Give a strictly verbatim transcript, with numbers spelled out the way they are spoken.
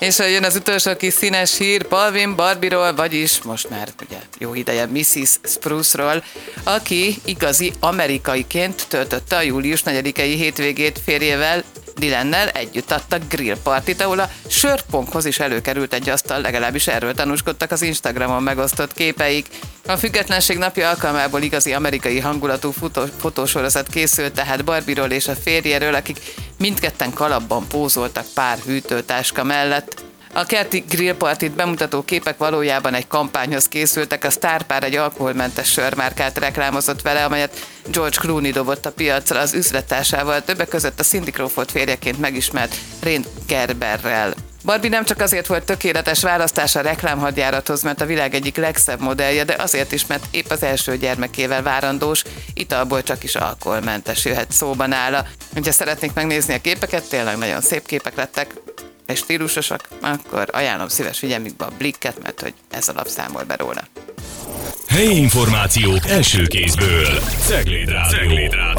És jön az utolsó kis színes hír Balvin Barbie-ról, vagyis most már ugye jó ideje missziz Spruce-ról, aki igazi amerikaiként töltötte a július negyedikei hétvégét férjével, Dylannel együtt adtak grillpartit, ahol a sörponkhoz is előkerült egy asztal, legalábbis erről tanúskodtak az Instagramon megosztott képeik. A Függetlenség napja alkalmából igazi amerikai hangulatú fotó- fotósorozat készült tehát Barbie-ról és a férjéről, akik mindketten kalapban pózoltak pár hűtőtáska mellett. A kerti grillpartit bemutató képek valójában egy kampányhoz készültek, a sztárpár egy alkoholmentes sörmárkát reklámozott vele, amelyet George Clooney dobott a piacra az üzlettársával, többek között a Cindy Crawford férjeként megismert Rén Gerberrel. Barbie nem csak azért volt tökéletes választás a reklámhadjárathoz, mert a világ egyik legszebb modellje, de azért is, mert épp az első gyermekével várandós, italból csak is alkoholmentes jöhet szóba nála. Ha szeretnék megnézni a képeket, tényleg nagyon szép képek lettek, és stílusosak, akkor ajánlom szíves figyelmükbe a Blikket, mert hogy ez a lap számol be róla. Helyi információk első kézből. Cegléd Rádió.